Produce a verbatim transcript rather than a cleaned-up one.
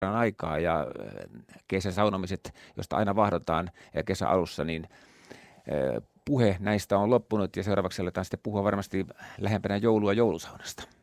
aikaa ja kesäsaunomiset, josta aina vahdotaan kesäalussa, niin puhe näistä on loppunut ja seuraavaksi aletaan sitten puhua varmasti lähempänä joulua joulusaunasta.